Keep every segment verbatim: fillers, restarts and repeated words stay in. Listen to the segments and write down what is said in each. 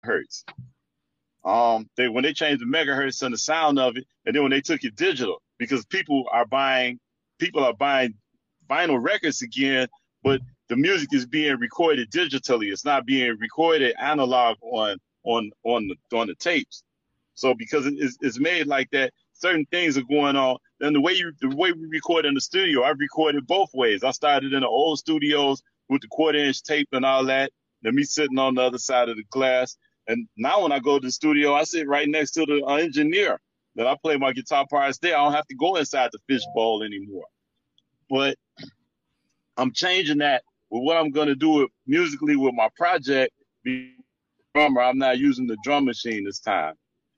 megahertz. Um, they when they changed the megahertz and the sound of it, and then when they took it digital, because people are buying people are buying vinyl records again, but the music is being recorded digitally. It's not being recorded analog on on on the on the tapes. So because it's, it's made like that, certain things are going on. And the way you the way we record in the studio, I've recorded both ways. I started in the old studios with the quarter inch tape and all that. Then me sitting on the other side of the glass. And now when I go to the studio, I sit right next to the uh, engineer that I play my guitar parts there. I don't have to go inside the fishbowl anymore. But I'm changing that with what I'm going to do with, musically with my project. Be drummer, I'm not using the drum machine this time.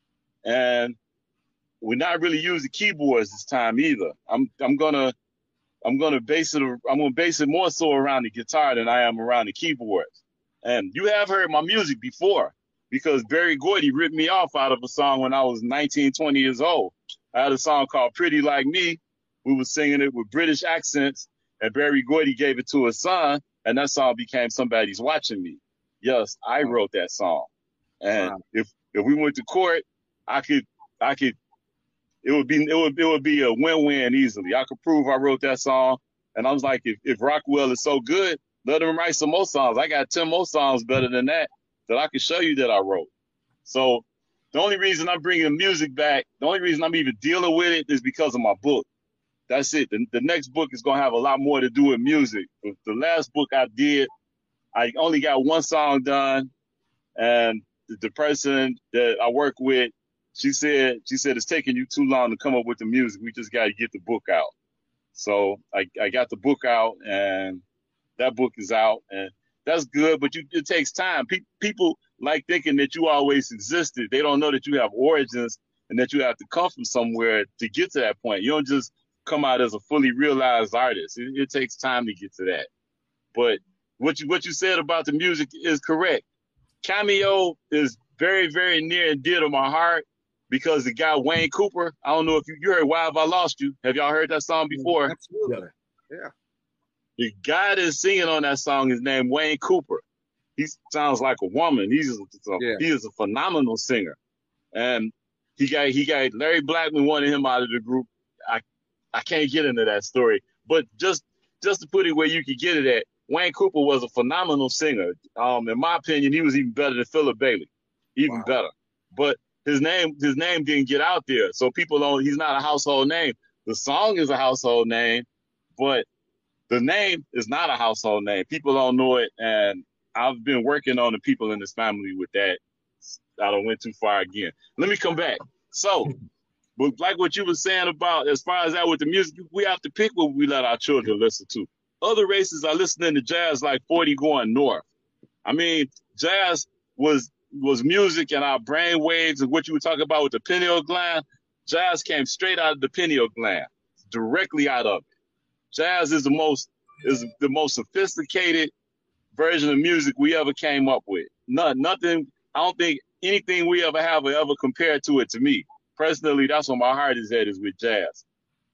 And we're not really using keyboards this time either. I'm I'm gonna I'm gonna base it I'm gonna base it more so around the guitar than I am around the keyboards. And you have heard my music before because Berry Gordy ripped me off out of a song when I was nineteen, twenty years old. I had a song called Pretty Like Me. We were singing it with British accents, and Berry Gordy gave it to his son, and that song became Somebody's Watching Me. Yes, I wrote that song. And wow. if if we went to court, I could I could it would be it would it would be a win-win easily. I could prove I wrote that song. And I was like, if, if Rockwell is so good, let him write some more songs. I got ten more songs better than that that I can show you that I wrote. So the only reason I'm bringing music back, the only reason I'm even dealing with it is because of my book. That's it. The, the next book is going to have a lot more to do with music. The, the last book I did, I only got one song done. And the, the person that I work with, she said, she said, it's taking you too long to come up with the music. We just got to get the book out. So I, I got the book out, and that book is out, and that's good. But you, it takes time. Pe- people like thinking that you always existed. They don't know that you have origins and that you have to come from somewhere to get to that point. You don't just come out as a fully realized artist. It, it takes time to get to that. But what you what you said about the music is correct. Cameo is very, very near and dear to my heart because the guy Wayne Cooper, I don't know if you, you heard Why Have I Lost You? Have y'all heard that song before? Absolutely. Yeah. The guy that's singing on that song is named Wayne Cooper. He sounds like a woman. He's a, yeah. He is a phenomenal singer. And he got he got Larry Blackman wanted him out of the group. I I can't get into that story. But just just to put it where you could get it at, Wayne Cooper was a phenomenal singer. Um, in my opinion, he was even better than Philip Bailey. Even wow. better. But his name his name didn't get out there. So people don't he's not a household name. The song is a household name, but the name is not a household name. People don't know it, and I've been working on the people in this family with that. I don't went too far again. Let me come back. So, but like what you were saying about as far as that with the music, we have to pick what we let our children listen to. Other races are listening to jazz like forty going north. I mean, jazz was was music and our brain waves and what you were talking about with the pineal gland. Jazz came straight out of the pineal gland, directly out of it. Jazz is the most is the most sophisticated version of music we ever came up with. None, nothing. I don't think anything we ever have will ever compare to it. To me personally, that's where my heart is at, is with jazz.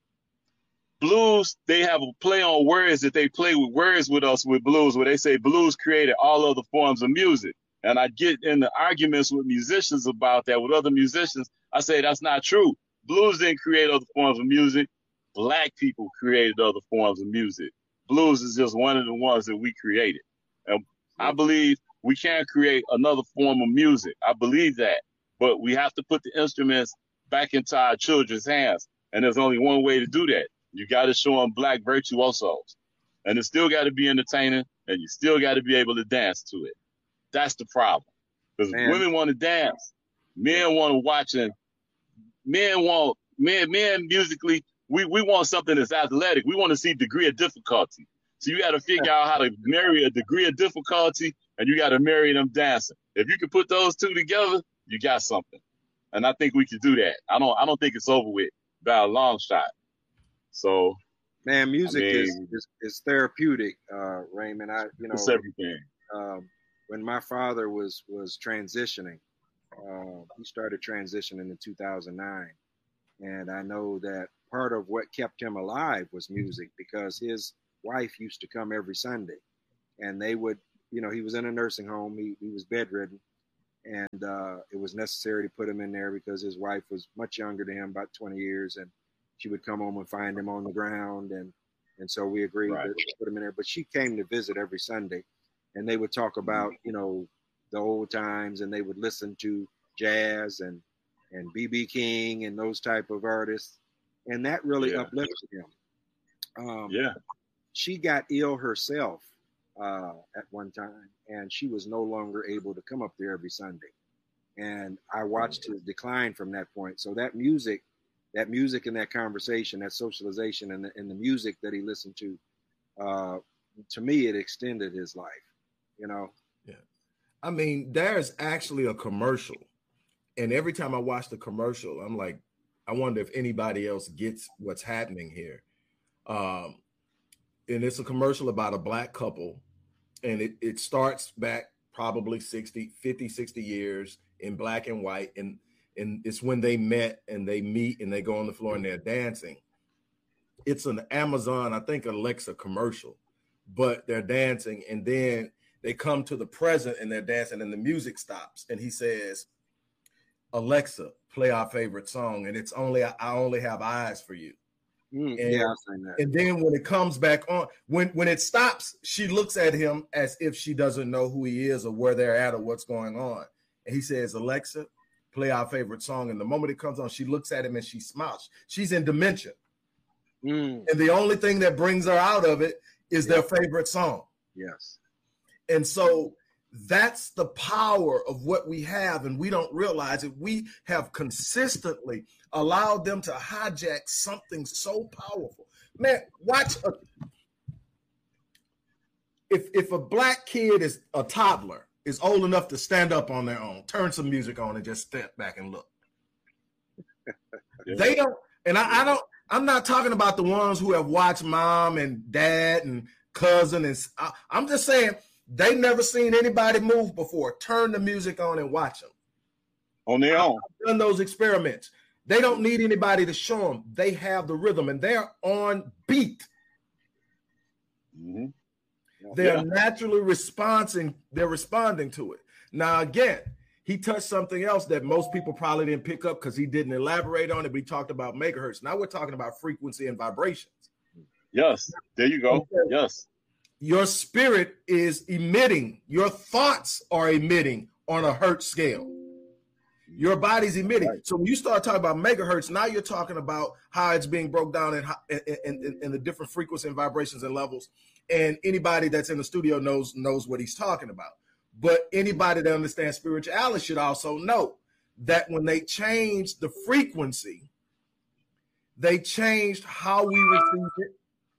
Blues, they have a play on words that they play with words with us with blues, where they say blues created all other forms of music. And I get in the arguments with musicians about that, with other musicians. I say that's not true. Blues didn't create other forms of music. Black people created other forms of music. Blues is just one of the ones that we created. And I believe we can't create another form of music. I believe that. But we have to put the instruments back into our children's hands. And there's only one way to do that. You got to show them black virtuosos. And it still got to be entertaining, and you still got to be able to dance to it. That's the problem. Because women want to dance. Men want to watch, and men want, men, men musically, we, we want something that's athletic. We want to see degree of difficulty. So you got to figure out how to marry a degree of difficulty, and you got to marry them dancing. If you can put those two together, you got something. And I think we can do that. I don't, I don't think it's over with by a long shot. So, man, music I mean, is, is is therapeutic, uh, Raymond. I, you know, it's everything. Um, when my father was was transitioning, uh, he started transitioning in two thousand nine, and I know that part of what kept him alive was music, because his wife used to come every Sunday, and they would, you know, he was in a nursing home, he he was bedridden, and uh, it was necessary to put him in there because his wife was much younger than him, about twenty years, and she would come home and find him on the ground, and and so we agreed right. to put him in there. But she came to visit every Sunday, and they would talk about, you know, the old times, and they would listen to jazz and and B B King and those type of artists, and that really yeah. uplifted him. Um, yeah, she got ill herself uh, at one time, and she was no longer able to come up there every Sunday. And I watched his decline from that point. So that music, that music and that conversation, that socialization, and the, and the music that he listened to, uh, to me, it extended his life. You know. Yeah, I mean, there's actually a commercial, and every time I watch the commercial, I'm like, I wonder if anybody else gets what's happening here. Um, and it's a commercial about a black couple, and it, it starts back probably sixty, fifty, sixty years in black and white. And, and it's when they met and they meet and they go on the floor and they're dancing. It's an Amazon, I think, Alexa commercial, but they're dancing. And then they come to the present and they're dancing and the music stops. And he says, Alexa, play our favorite song. And it's only, I only have eyes for you. Mm, and, yeah, I've seen that. And then when it comes back on, when, when it stops, she looks at him as if she doesn't know who he is or where they're at or what's going on. And he says, Alexa, play our favorite song. And the moment it comes on, she looks at him and she smiles. She's in dementia. Mm. And the only thing that brings her out of it is yeah. their favorite song. Yes. And so that's the power of what we have, and we don't realize it. We have consistently allowed them to hijack something so powerful. Man, watch a, if if a black kid is a toddler, is old enough to stand up on their own, turn some music on and just step back and look. Yeah. They don't, and I, I don't, I'm not talking about the ones who have watched mom and dad and cousin, and I, I'm just saying, they've never seen anybody move before. Turn the music on and watch them. On their own. I've done those experiments. They don't need anybody to show them. They have the rhythm, and they're on beat. Mm-hmm. They're yeah. naturally responding. They're responding to it. Now, again, he touched something else that most people probably didn't pick up because he didn't elaborate on it. But he talked about megahertz. Now we're talking about frequency and vibrations. Yes. There you go. Okay. Yes. Your spirit is emitting. Your thoughts are emitting on a hertz scale. Your body's emitting. Right. So when you start talking about megahertz, now you're talking about how it's being broke down in, in, in, in the different frequencies and vibrations and levels. And anybody that's in the studio knows knows what he's talking about. But anybody that understands spirituality should also know that when they changed the frequency, they changed how we receive it,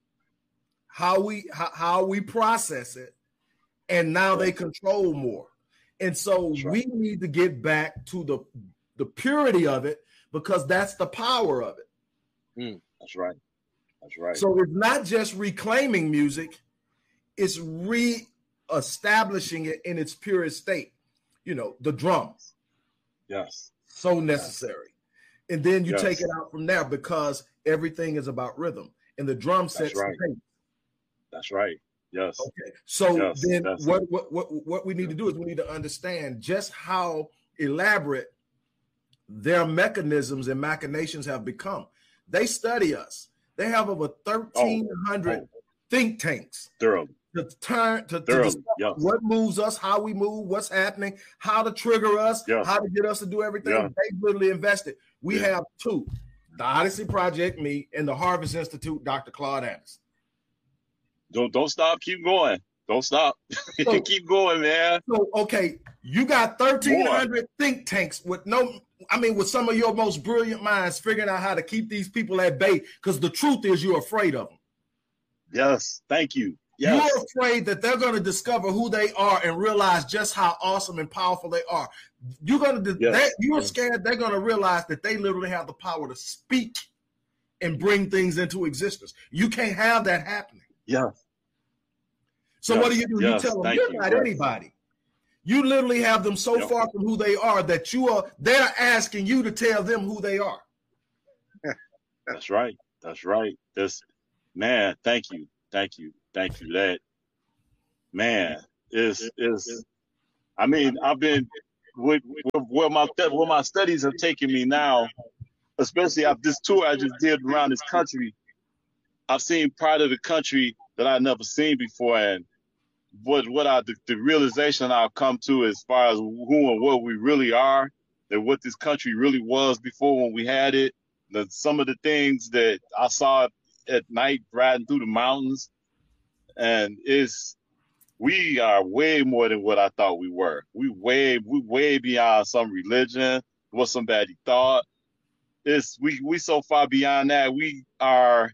how we how, how we process it, and now they control more. And so right. we need to get back to the the purity of it, because that's the power of it. Mm, that's right. That's right. So it's not just reclaiming music, it's re-establishing it in its purest state. You know, the drums. Yes. So necessary. Yes. And then you yes. take it out from there, because everything is about rhythm. And the drum sets right. the pace. That's right. Yes. Okay. So yes, then what, what what what we need to do is we need to understand just how elaborate their mechanisms and machinations have become. They study us. They have over thirteen hundred oh. think tanks Thoroughly. to turn to, to discover yes. what moves us, how we move, what's happening, how to trigger us, yes. how to get us to do everything. Yes. They literally invested. We yes. have two, the Odyssey Project, me, and the Harvest Institute, Doctor Claude Anderson. Don't don't stop. Keep going. Don't stop. So, keep going, man. So, okay, you got thirteen hundred think tanks with no, I mean, with some of your most brilliant minds figuring out how to keep these people at bay, because the truth is you're afraid of them. Yes. Thank you. Yes. You're afraid that they're going to discover who they are and realize just how awesome and powerful they are. You're going to, yes. you're scared they're going to realize that they literally have the power to speak and bring things into existence. You can't have that happening. Yeah. So yes. what do you do? Yes. You tell them Thank you're you. not yes. anybody. You literally have them so yep. far from who they are that you are, they're asking you to tell them who they are. That's right. That's right. This man, thank you. Thank you. Thank you. That man is is I mean, I've been with, with where my where my studies have taken me now, especially after this tour I just did around this country, I've seen part of the country that I've never seen before, and what what I the, the realization I've come to as far as who and what we really are, that what this country really was before when we had it, that some of the things that I saw at night riding through the mountains, and it's we are way more than what I thought we were. We way we way beyond some religion, what somebody thought. It's we we so far beyond that. We are.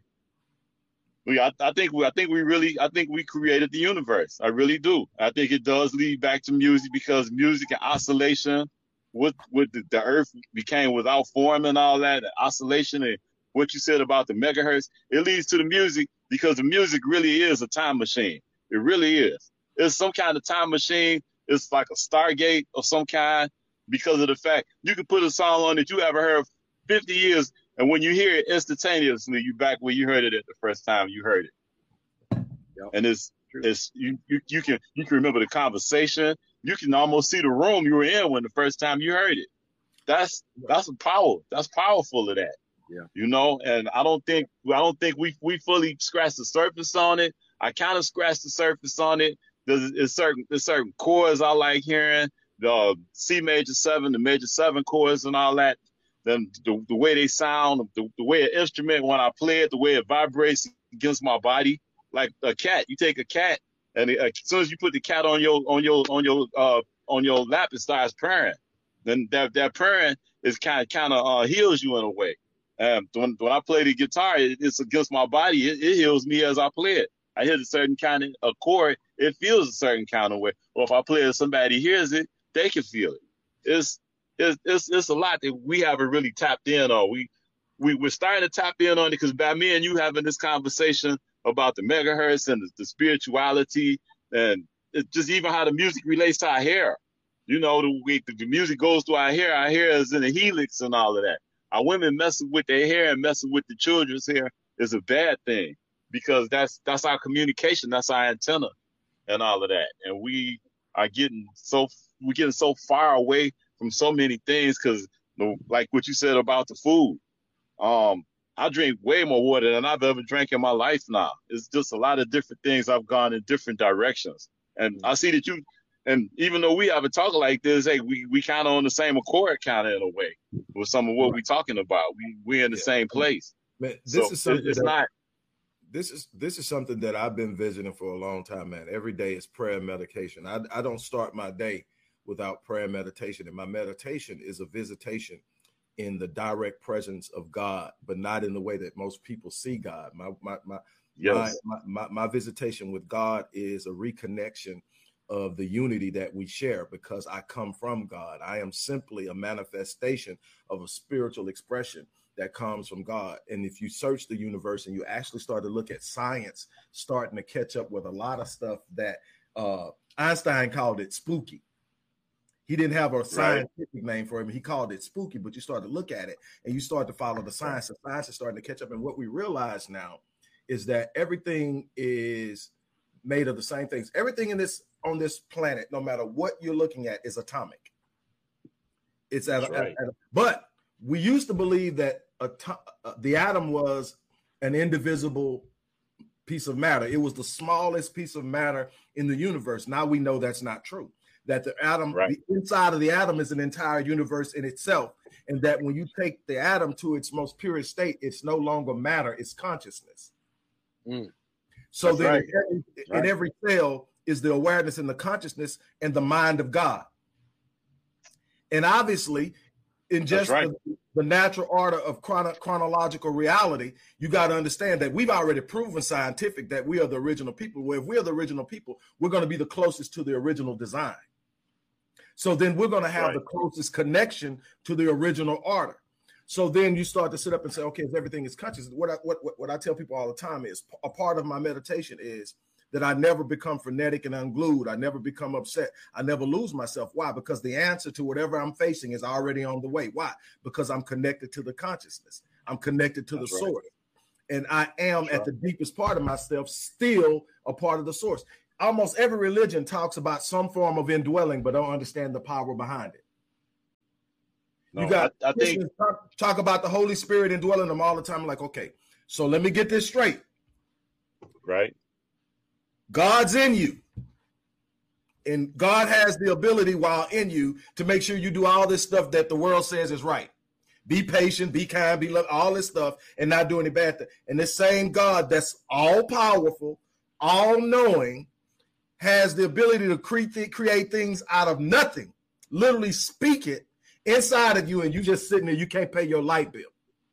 We, I, I think we, I think we really, I think we created the universe. I really do. I think it does lead back to music, because music and oscillation, with with the, the earth became without form and all that, the oscillation and what you said about the megahertz, it leads to the music, because the music really is a time machine. It really is. It's some kind of time machine. It's like a Stargate of some kind, because of the fact you can put a song on that you ever heard fifty years. And when you hear it instantaneously, you back where you heard it at the first time you heard it. Yep. And it's it's you, you you can you can remember the conversation. You can almost see the room you were in when the first time you heard it. That's that's a power. That's powerful of that. Yeah. You know, and I don't think I don't think we we fully scratched the surface on it. I kind of scratched the surface on it. There's, there's certain there's certain chords I like hearing, the C major seven, the major seven chords and all that. Then the, the way they sound, the, the way an instrument, when I play it, the way it vibrates against my body, like a cat. You take a cat, and it, as soon as you put the cat on your on your on your uh on your lap, it starts purring. Then that that purring is kind of kind of uh, heals you in a way. Um, when when I play the guitar, it, it's against my body. It, it heals me as I play it. I hit a certain kind of a chord, it feels a certain kind of way. Or if I play it, somebody hears it, they can feel it. It's It's, it's it's a lot that we haven't really tapped in on. We we we're starting to tap in on it, because by me and you having this conversation about the megahertz and the, the spirituality, and it, just even how the music relates to our hair. You know, the way the, the music goes through our hair. Our hair is in a helix and all of that. Our women messing with their hair and messing with the children's hair is a bad thing, because that's that's our communication. That's our antenna and all of that. And we are getting so we're getting so far away from so many things, because you know, like what you said about the food, um, I drink way more water than I've ever drank in my life now. It's just a lot of different things. I've gone in different directions. And I see that you, and even though we haven't talked like this, hey, we, we kind of on the same accord kind of in a way with some of what right. we're talking about. We, we're in the yeah. same place. Man, this so is something it's that, not. This is this is something that I've been visiting for a long time, man. Every day is prayer and meditation. I, I don't start my day without prayer and meditation. And my meditation is a visitation in the direct presence of God, but not in the way that most people see God. My my my yes. my, my, my, my visitation with God is a reconnection of the unity that we share, because I come from God. I am simply a manifestation of a spiritual expression that comes from God. And if you search the universe and you actually start to look at science, starting to catch up with a lot of stuff that uh, Einstein called it spooky. He didn't have a scientific right. name for him. He called it spooky, but you start to look at it and you start to follow the science. The science is starting to catch up. And what we realize now is that everything is made of the same things. Everything in this on this planet, no matter what you're looking at, is atomic. It's at, right. at, at but we used to believe that ato- uh, the atom was an indivisible piece of matter. It was the smallest piece of matter in the universe. Now we know that's not true. That the atom, right. the inside of the atom is an entire universe in itself. And that when you take the atom to its most purest state, it's no longer matter, it's consciousness. Mm. So That's then right. in, every, right. in every cell is the awareness and the consciousness and the mind of God. And obviously, in just right. the, the natural order of chrono, chronological reality, you got to understand that we've already proven scientific that we are the original people. Well, if we're the original people, we're going to be the closest to the original design. So then we're going to have right. the closest connection to the original order. So then you start to sit up and say, okay, if everything is conscious, what I, what, what, what I tell people all the time is a part of my meditation is that I never become frenetic and unglued. I never become upset. I never lose myself. Why? Because the answer to whatever I'm facing is already on the way. Why? Because I'm connected to the consciousness. I'm connected to That's the right. source. And I am That's at right. the deepest part of myself still a part of the source. Almost every religion talks about some form of indwelling, but don't understand the power behind it. No, you got I, I think talk, talk about the Holy Spirit indwelling them all the time. Like, okay, so let me get this straight. Right. God's in you. And God has the ability while in you to make sure you do all this stuff that the world says is right. Be patient, be kind, be love, all this stuff, and not do any bad thing. And this same God that's all powerful, all knowing, has the ability to create, create things out of nothing, literally speak it inside of you, and you just sitting there, you can't pay your light bill.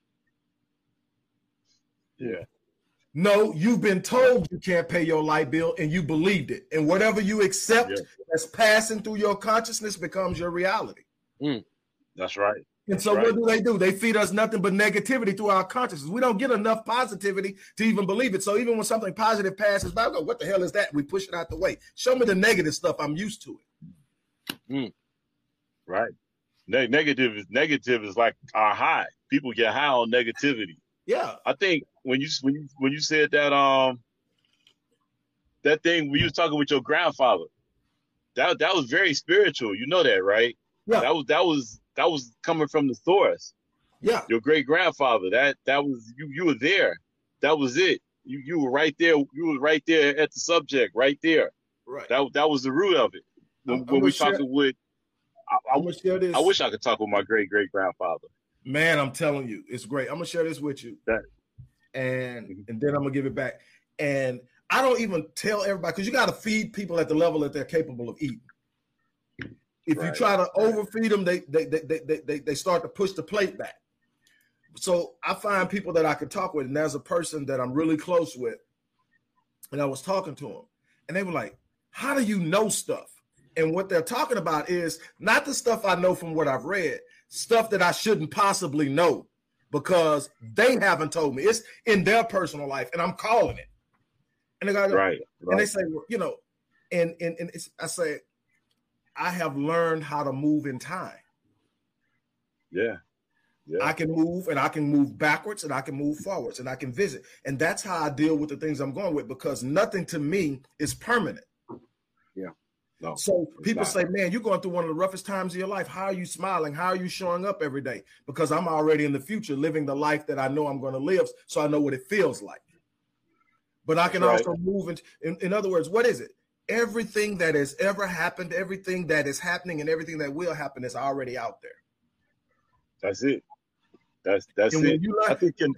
Yeah. No, you've been told you can't pay your light bill and you believed it. And whatever you accept yeah. that's passing through your consciousness becomes your reality. Mm. That's right. And that's so right. what do they do? They feed us nothing but negativity through our consciousness. We don't get enough positivity to even believe it. So even when something positive passes by, I go, what the hell is that? We push it out the way. Show me the negative stuff. I'm used to it. Mm. Right. Ne- negative is negative is like our high. People get high on negativity. Yeah. I think when you when you when you said that um that thing when you was talking with your grandfather, that that was very spiritual. You know that, right? Yeah. That was that was that was coming from the source. Yeah. Your great grandfather. That that was you you were there. That was it. You you were right there. You were right there at the subject, right there. Right. That that was the root of it. When, I'm, when I'm we share, talking with I, I, share this. I wish I could talk with my great great grandfather. Man, I'm telling you, it's great. I'm gonna share this with you, that, and mm-hmm. and then I'm gonna give it back. And I don't even tell everybody because you got to feed people at the level that they're capable of eating. If right. you try to overfeed them, they they, they they they they start to push the plate back. So I find people that I can talk with, and there's a person that I'm really close with, and I was talking to him, and they were like, "How do you know stuff?" And what they're talking about is not the stuff I know from what I've read. Stuff that I shouldn't possibly know because they haven't told me. It's in their personal life, and I'm calling it. And they go, right, right. And they say, well, you know, and and and it's, I say, I have learned how to move in time. Yeah. yeah, I can move, and I can move backwards, and I can move forwards, and I can visit, and that's how I deal with the things I'm going with because nothing to me is permanent. Yeah. No, so people say, man, you're going through one of the roughest times of your life. How are you smiling? How are you showing up every day? Because I'm already in the future living the life that I know I'm going to live. So I know what it feels like. But I can That's also right. move into, in, in other words, what is it? Everything that has ever happened, everything that is happening and everything that will happen is already out there. That's it. That's that's and it. You learn, I think in,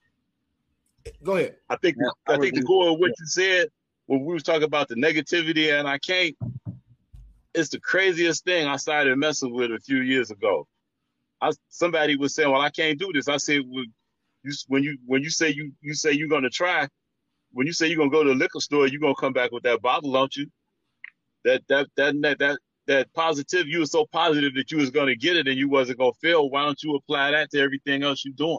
go ahead. I think yeah, I, I think the core of what you said when we was talking about the negativity and I can't, it's the craziest thing I started messing with a few years ago. I somebody was saying, "Well, I can't do this." I said, well, you, "When you when you say you you say you're gonna try, when you say you're gonna go to the liquor store, you're gonna come back with that bottle, don't you? That that that that that that positive, you were so positive that you was gonna get it and you wasn't gonna fail. Why don't you apply that to everything else you're doing?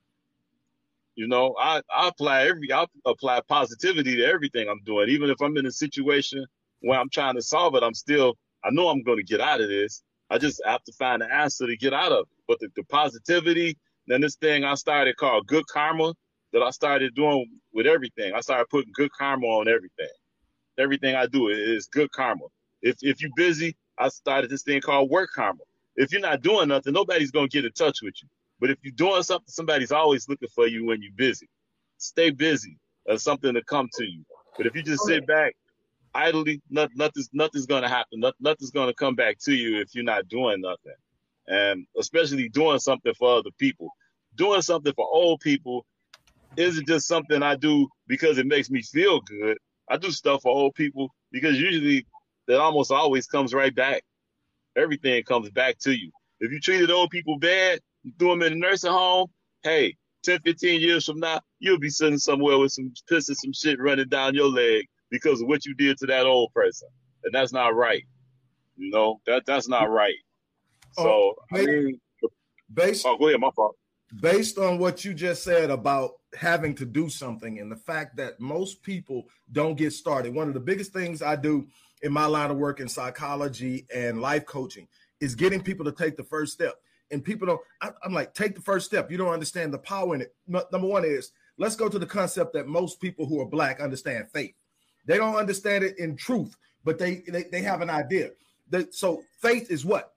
You know, I I apply every I apply positivity to everything I'm doing, even if I'm in a situation." When I'm trying to solve it, I'm still, I know I'm going to get out of this. I just have to find the answer to get out of it. But the, the positivity, then this thing I started called good karma that I started doing with everything. I started putting good karma on everything. Everything I do is good karma. If if you're busy, I started this thing called work karma. If you're not doing nothing, nobody's going to get in touch with you. But if you're doing something, somebody's always looking for you when you're busy. Stay busy. There's something to come to you. But if you just sit back, idly, nothing, nothing's, nothing's going to happen. Nothing, nothing's going to come back to you if you're not doing nothing. And especially doing something for other people. Doing something for old people isn't just something I do because it makes me feel good. I do stuff for old people because usually that almost always comes right back. Everything comes back to you. If you treated old people bad, you threw them in a nursing home, hey, ten, fifteen years from now, you'll be sitting somewhere with some piss and some shit running down your leg because of what you did to that old person. And that's not right. You know, that that's not right. So, oh, I mean, based, oh, go ahead, my fault. Based on what you just said about having to do something and the fact that most people don't get started, one of the biggest things I do in my line of work in psychology and life coaching is getting people to take the first step. And people don't, I, I'm like, take the first step. You don't understand the power in it. No, number one is, let's go to the concept that most people who are Black understand faith. They don't understand it in truth, but they they, they have an idea. They, so faith is what?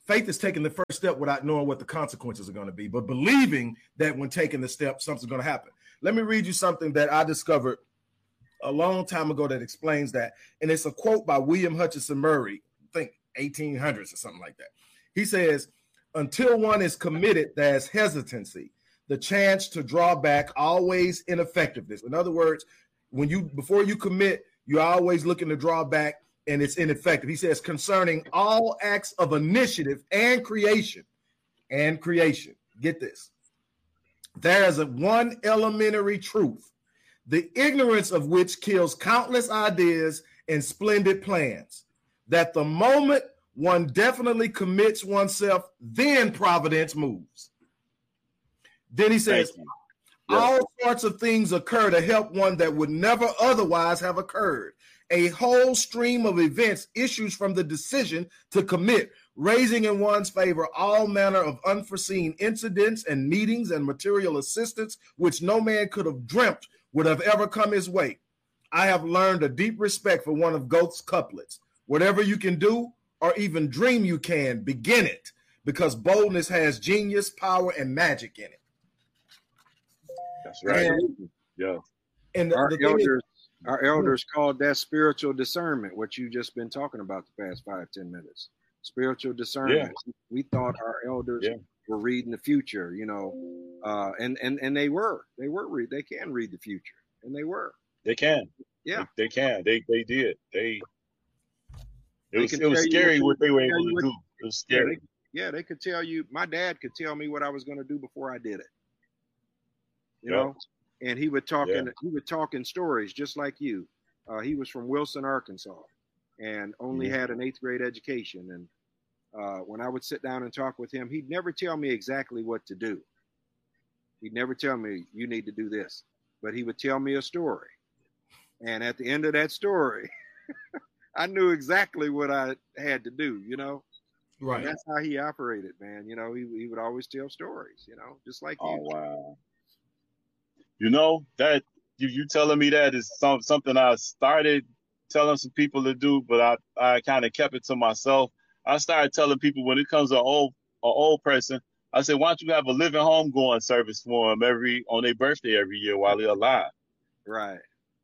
Faith is taking the first step without knowing what the consequences are going to be, but believing that when taking the step, something's going to happen. Let me read you something that I discovered a long time ago that explains that. And it's a quote by William Hutchinson Murray, I think eighteen hundreds or something like that. He says, until one is committed, there's hesitancy, the chance to draw back, always ineffectiveness. In other words, when you before you commit, you're always looking to draw back, and it's ineffective. He says, concerning all acts of initiative and creation, and creation, get this, there is a one elementary truth, the ignorance of which kills countless ideas and splendid plans, that the moment one definitely commits oneself, then providence moves. Then he says, yeah. all sorts of things occur to help one that would never otherwise have occurred. A whole stream of events issues from the decision to commit, raising in one's favor all manner of unforeseen incidents and meetings and material assistance, which no man could have dreamt would have ever come his way. I have learned a deep respect for one of Goethe's couplets. Whatever you can do or even dream you can, begin it, because boldness has genius, power, and magic in it. That's right. And, yeah. And the, our the elders, is, our elders called that spiritual discernment, what you've just been talking about the past five, ten minutes. Spiritual discernment. Yeah. We thought our elders yeah. were reading the future, you know, uh, and and and they were. They were read. They can read the future, and they were. They can. Yeah, they, they can. They they did. They. It was it was scary what they were able to do. It was scary. Yeah, they, yeah, they could tell you. My dad could tell me what I was going to do before I did it. You yep. know, and he would talk in yeah. he would talk in stories just like you. Uh, he was from Wilson, Arkansas, and only mm-hmm. had an eighth grade education. And uh, when I would sit down and talk with him, he'd never tell me exactly what to do. He'd never tell me you need to do this, but he would tell me a story. And at the end of that story, I knew exactly what I had to do, you know? Right. And that's how he operated, man. You know, he, he would always tell stories, you know, just like oh, you. Wow. You know, that you, you telling me that is some, something I started telling some people to do, but I, I kind of kept it to myself. I started telling people when it comes to an old, an old person, I said, why don't you have a living homegoing service for them every on their birthday every year while they're alive? Right.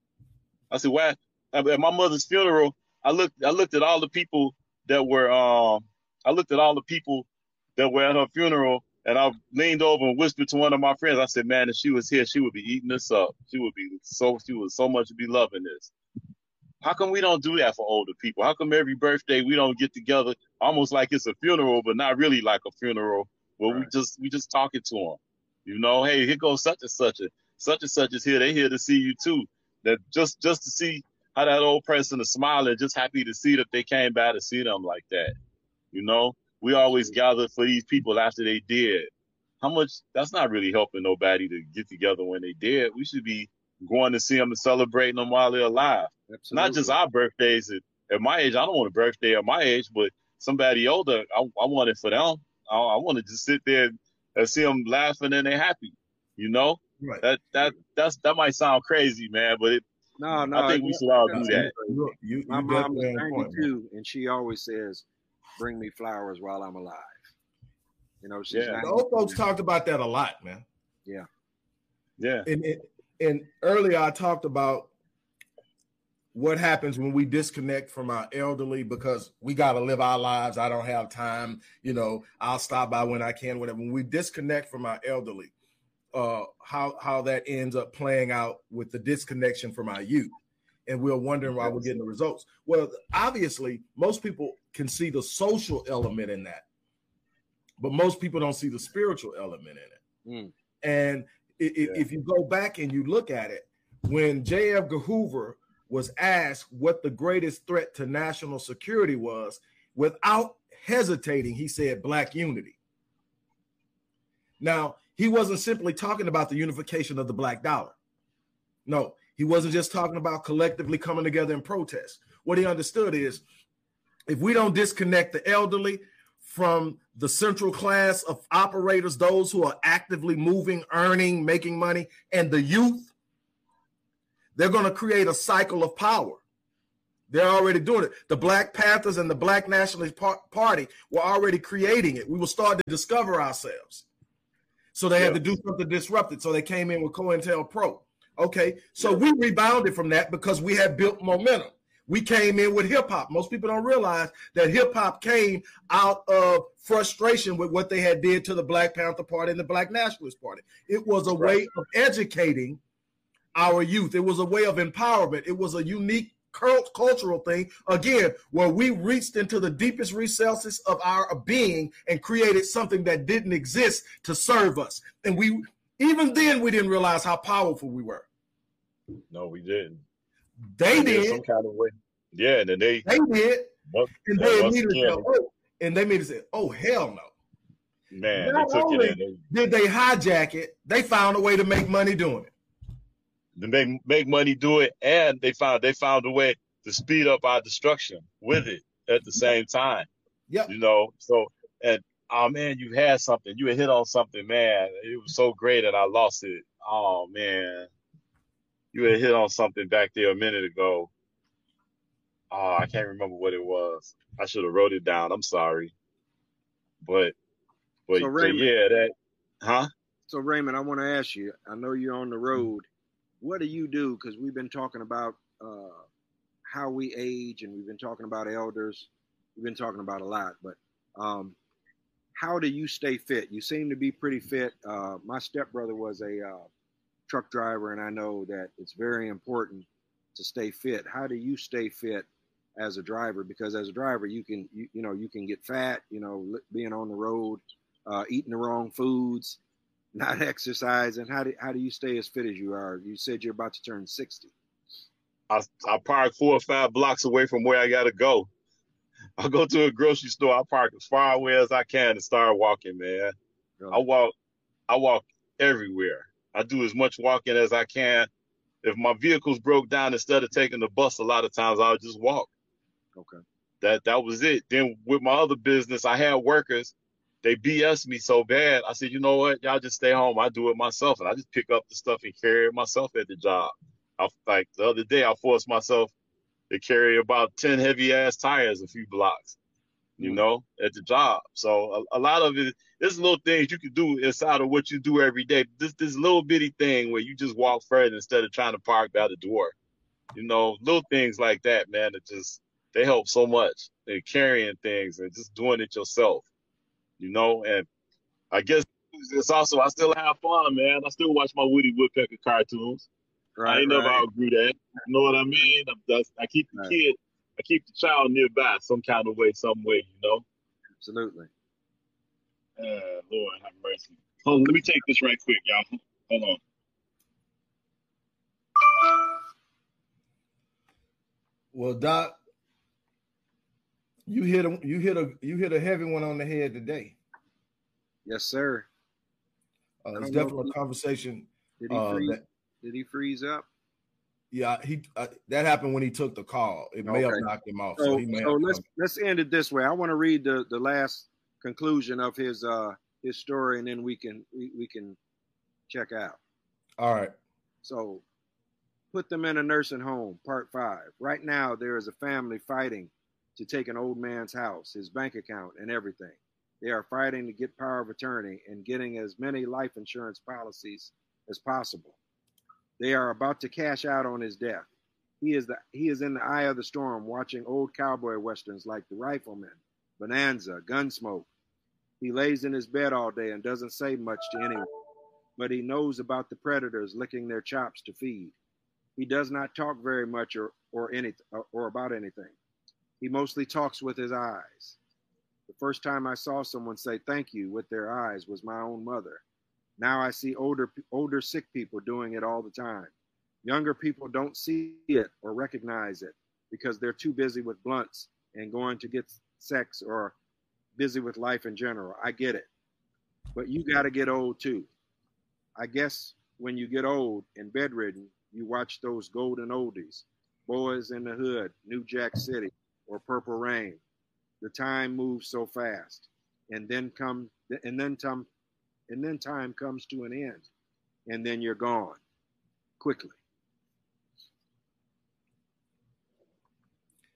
I said, why? At my mother's funeral, I looked I looked at all the people that were um I looked at all the people that were at her funeral, and I leaned over and whispered to one of my friends. I said, man, if she was here, she would be eating this up. She would be so she would so much be loving this. How come we don't do that for older people? How come every birthday we don't get together almost like it's a funeral, but not really like a funeral, where right. we just we just talking to them? You know, hey, here goes such and such a such and such is here. They here to see you too. That just just to see how that old person is smiling, just happy to see that they came by to see them like that. You know, we always gather for these people after they did. How much, that's not really helping nobody to get together when they did. We should be going to see them and celebrating them while they're alive. Absolutely. Not just our birthdays at, at my age. I don't want a birthday at my age, but somebody older, I, I want it for them. I, I want to just sit there and see them laughing and they're happy, you know? Right. That that that's that might sound crazy, man, but it, no, no, I think we should all do that. You, you, My you mom is ninety-two, and she always says, "Bring me flowers while I'm alive." You know, she's yeah. The old folks talked about that a lot, man. Yeah, yeah. And and earlier I talked about what happens when we disconnect from our elderly because we got to live our lives. I don't have time. You know, I'll stop by when I can. Whatever. When we disconnect from our elderly. Uh, how how that ends up playing out with the disconnection from our youth, and we're wondering why we're getting the results. Well, obviously, most people can see the social element in that, but most people don't see the spiritual element in it. Mm. And it, yeah. if you go back and you look at it, when J. Edgar Hoover was asked what the greatest threat to national security was, without hesitating, he said Black unity. Now, he wasn't simply talking about the unification of the black dollar. No, he wasn't just talking about collectively coming together in protest. What he understood is if we don't disconnect the elderly from the central class of operators, those who are actively moving, earning, making money, and the youth, they're going to create a cycle of power They're already doing it. The Black Panthers and the Black Nationalist Party were already creating it. We were starting to discover ourselves. So they yeah. had to do something disruptive. So they came in with COINTELPRO. Okay, so yeah. we rebounded from that because we had built momentum. We came in with hip hop. Most people don't realize that hip hop came out of frustration with what they had did to the Black Panther Party and the Black Nationalist Party. It was a right. way of educating our youth. It was a way of empowerment. It was a unique cult- cultural thing, again, where we reached into the deepest recesses of our being and created something that didn't exist to serve us. And we, even then, we didn't realize how powerful we were. No, we didn't. They did. Some kind of way. Yeah, and then they they did. Once, and they immediately said, oh, and they immediately said, oh, hell no. Man, Not they took only it in. Did they hijack it, they found a way to make money doing it. To make make money do it, and they found they found a way to speed up our destruction with it at the same time. Yep. You know, so and oh man, you had something. You had hit on something, man. It was so great and I lost it. Oh man. You had hit on something back there a minute ago. Oh, I can't remember what it was. I should have wrote it down. I'm sorry. But, but, so but yeah, that, huh? So Raymond, I want to ask you, I know you're on the road. What do you do? Because we've been talking about uh, how we age and we've been talking about elders. We've been talking about a lot, but um, how do you stay fit? You seem to be pretty fit. Uh, my stepbrother was a uh, truck driver, and I know that it's very important to stay fit. How do you stay fit as a driver? Because as a driver, you can, you, you know, you can get fat, you know, being on the road, uh, eating the wrong foods, not exercising. How do, how do you stay as fit as you are? You said you're about to turn sixty. I, I park four or five blocks away from where I got to go. I'll go to a grocery store. I park as far away as I can and start walking, man. Really? I walk, I walk everywhere. I do as much walking as I can. If my vehicle's broke down, instead of taking the bus, a lot of times I'll just walk. Okay. That that was it. Then with my other business, I had workers. They B S me so bad. I said, you know what? Y'all just stay home. I do it myself. And I just pick up the stuff and carry it myself at the job. I, like the other day, I forced myself to carry about ten heavy ass tires a few blocks, you mm. know, at the job. So a, a lot of it, there's little things you can do inside of what you do every day. This this little bitty thing where you just walk further instead of trying to park by the door. You know, little things like that, man, that just, they help so much. They're carrying things and just doing it yourself, you know. And I guess it's also, I still have fun, man. I still watch my Woody Woodpecker cartoons. Right, I ain't right. never outgrew that. You know what I mean? I, I keep the right. kid, I keep the child nearby some kind of way, some way, you know? Absolutely. Uh, Lord have mercy. Hold on, let me take this right quick, y'all. Hold on. Well, Doc, you hit a you hit a you hit a heavy one on the head today. Yes, sir. Uh, it's definitely a conversation. Did he uh, freeze? that, Did he freeze up? Yeah, he uh, that happened when he took the call. It may okay. have knocked him off. So, so, he may so have let's come. let's end it this way. I want to read the, the last conclusion of his uh his story, and then we can we, we can check out. All right. So, put them in a nursing home, part five. Right now, there is a family fighting to take an old man's house, his bank account, and everything. They are fighting to get power of attorney and getting as many life insurance policies as possible. They are about to cash out on his death. He is the he is in the eye of the storm, watching old cowboy westerns like The Rifleman, Bonanza, Gunsmoke. He lays in his bed all day and doesn't say much to anyone, but he knows about the predators licking their chops to feed. He does not talk very much or or any or, or about anything. He mostly talks with his eyes. The first time I saw someone say thank you with their eyes was my own mother. Now I see older older sick people doing it all the time. Younger people don't see it or recognize it because they're too busy with blunts and going to get sex or busy with life in general. I get it. But you got to get old too. I guess when you get old and bedridden, you watch those golden oldies, Boys in the Hood, New Jack City, or Purple Rain. The time moves so fast, and then come, and then come, and then time comes to an end, and then you're gone quickly.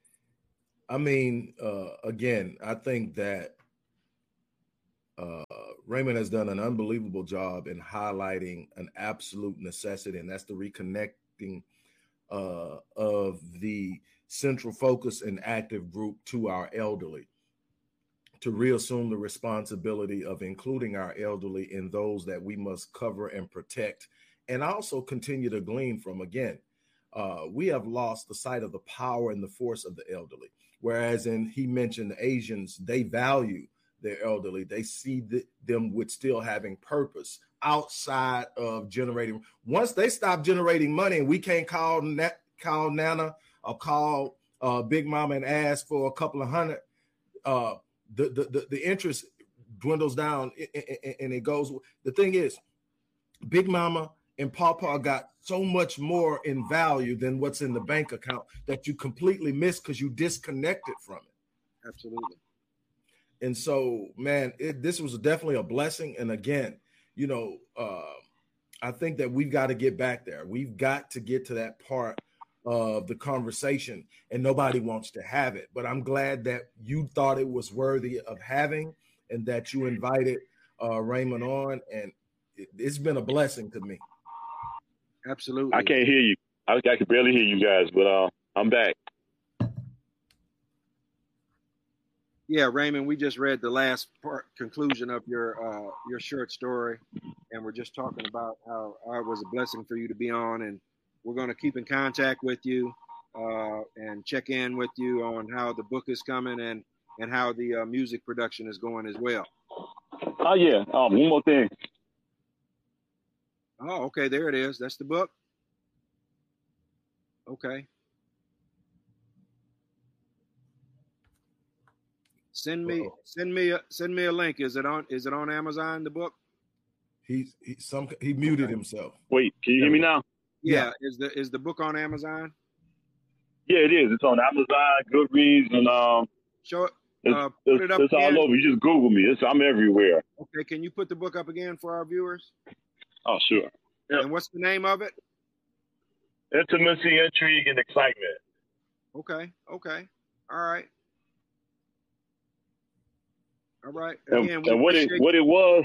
I mean, uh, again, I think that uh, Raymond has done an unbelievable job in highlighting an absolute necessity, and that's the reconnecting uh, of the central focus and active group to our elderly, to reassume the responsibility of including our elderly in those that we must cover and protect, and also continue to glean from. Again, uh, we have lost the sight of the power and the force of the elderly. Whereas in he mentioned the Asians, they value their elderly. They see the, them with still having purpose outside of generating. Once they stop generating money and we can't call Na- call Nana or call uh, Big Mama and ask for a couple of hundred, uh, the, the, the, the interest dwindles down and it goes. The thing is, Big Mama and Pawpaw got so much more in value than what's in the bank account that you completely miss because you disconnected from it. Absolutely. And so, man, it, this was definitely a blessing. And again, you know, uh, I think that we've got to get back there. We've got to get to that part of the conversation, and nobody wants to have it. But I'm glad that you thought it was worthy of having and that you invited uh, Raymond on. And it, it's been a blessing to me. Absolutely. I can't hear you. I, I can barely hear you guys, but uh, I'm back. Yeah, Raymond, we just read the last part conclusion of your uh, your short story, and we're just talking about how, how it was a blessing for you to be on, and we're going to keep in contact with you uh, and check in with you on how the book is coming and and how the uh, music production is going as well. Oh yeah, um, one more thing. Oh, okay, there it is. That's the book. Okay. Send me, Uh-oh. send me, a, send me a link. Is it on? Is it on Amazon? The book? He's he some he muted okay. himself. Wait, can you hear me now? Yeah. yeah. Is the is the book on Amazon? Yeah, it is. It's on Amazon, Goodreads, and um. Show it. It's, uh, put it's, it up it's all over. You just Google me. It's I'm everywhere. Okay. Can you put the book up again for our viewers? Oh, sure. Yep. And what's the name of it? Intimacy, Intrigue, and Excitement. Okay. Okay. All right. All right. Again, and, and what it what it was,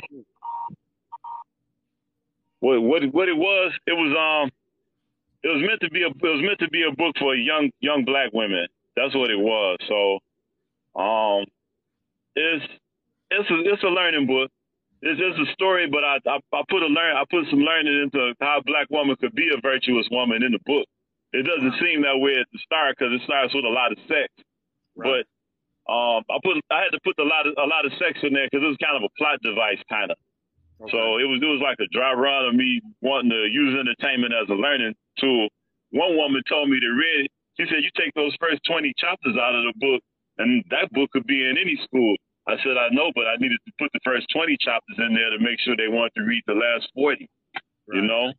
what what what it was, it was um, it was meant to be a it was meant to be a book for young young black women. That's what it was. So, um, it's it's a it's a learning book. It's just a story, but I I, I put a learn I put some learning into how a black woman could be a virtuous woman in the book. It doesn't seem that way at the start because it starts with a lot of sex, right. but. Um, I put I had to put a lot of a lot of sex in there because it was kind of a plot device, kind of. Okay. So it was it was like a dry run of me wanting to use entertainment as a learning tool. One woman told me to read it. She said, "You take those first twenty chapters out of the book, and that book could be in any school." I said, "I know, but I needed to put the first twenty chapters in there to make sure they wanted to read the last forty." Right. You know.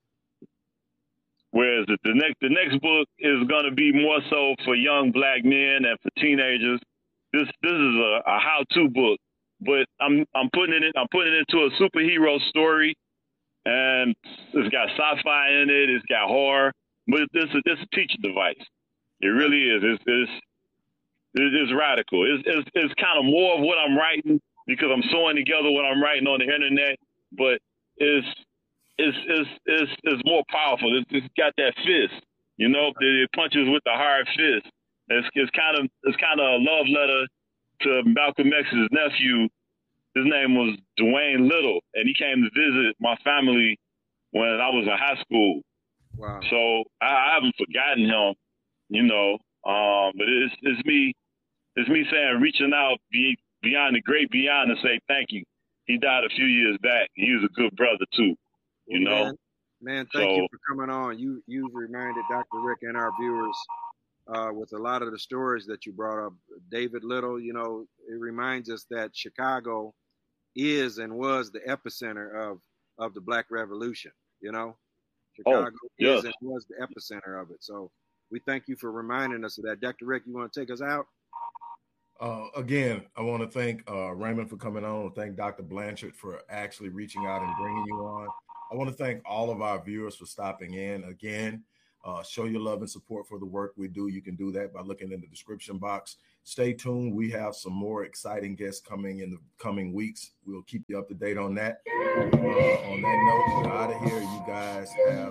Whereas the, the next the next book is going to be more so for young black men and for teenagers. This this is a, a how-to book, but I'm I'm putting it in, I'm putting it into a superhero story, and it's got sci-fi in it, it's got horror, but it's a, it's a teaching device. It really is. It's it's, it's radical. It's, it's it's kind of more of what I'm writing because I'm sewing together what I'm writing on the internet, but it's it's it's it's, it's more powerful. It's, it's got that fist, you know. It punches with the hard fist. It's, it's kind of it's kind of a love letter to Malcolm X's nephew. His name was Dwayne Little, and he came to visit my family when I was in high school. Wow! So I, I haven't forgotten him, you know. Um, but it's it's me it's me saying reaching out be, beyond the great beyond and say thank you. He died a few years back. He was a good brother too, you well, know. Man, man thank so, you for coming on. You you've reminded Doctor Rick and our viewers. Uh, with a lot of the stories that you brought up, David Little, you know, it reminds us that Chicago is and was the epicenter of, of the Black Revolution, you know. Chicago oh, yeah. is and was the epicenter of it. So we thank you for reminding us of that. Doctor Rick, you want to take us out? Uh, again, I want to thank uh, Raymond for coming on and thank Doctor Blanchard for actually reaching out and bringing you on. I want to thank all of our viewers for stopping in. Again, Uh, show your love and support for the work we do. You can do that by looking in the description box. Stay tuned. We have some more exciting guests coming in the coming weeks. We'll keep you up to date on that. Uh, on that note, we're out of here. You guys have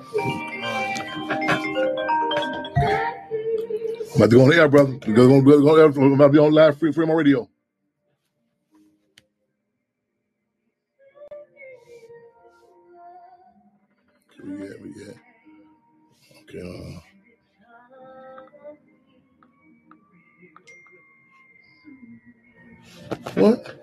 I'm about to go on the air, brother. We're going to go on, I'm about to be on live free Fremont Radio. Okay, we got, we got. Okay, uh, what?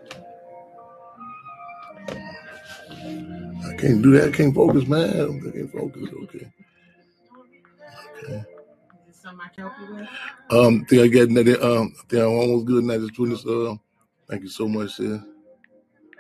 I can't do that. I can't focus, man. I can't focus. Okay. Okay. Is something I can help you with? Um, I think I got that. Um, I think I'm almost good now. Just doing this. Uh, thank you so much, sis.